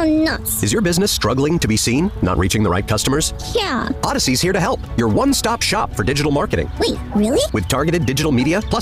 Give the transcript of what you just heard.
go nuts. Is your business struggling to be seen? Not reaching the right customers? Yeah. Odyssey's here to help. Your one-stop shop for digital marketing. Wait, really? With targeted digital media plus